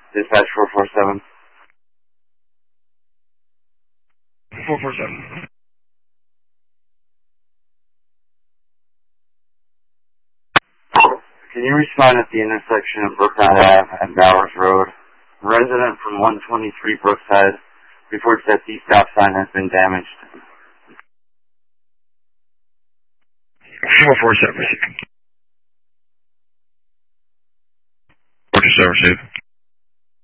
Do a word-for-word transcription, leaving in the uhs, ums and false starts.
Dispatch four four seven. four four seven. Can you respond at the intersection of Brookside Ave and Bowers Road? A resident from one twenty-three Brookside reports that the stop sign has been damaged. four four seven. four two seven, receive.